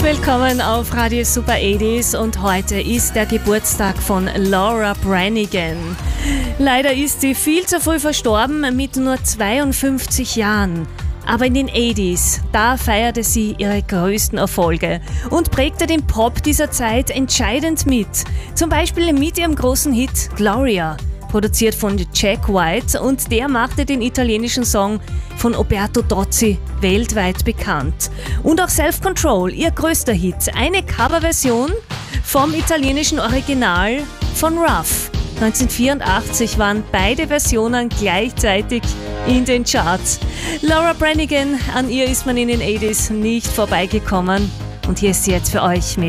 Willkommen auf Radio Super 80s und heute ist der Geburtstag von Laura Branigan. Leider ist sie viel zu früh verstorben mit nur 52 Jahren. Aber in den 80s, da feierte sie ihre größten Erfolge und prägte den Pop dieser Zeit entscheidend mit. Zum Beispiel mit ihrem großen Hit Gloria, produziert von Jack White, und der machte den italienischen Song von Roberto Tozzi weltweit bekannt. Und auch Self-Control, ihr größter Hit, eine Coverversion vom italienischen Original von Ruff. 1984 waren beide Versionen gleichzeitig in den Charts. Laura Branigan, an ihr ist man in den 80s nicht vorbeigekommen. Und hier ist sie jetzt für euch mit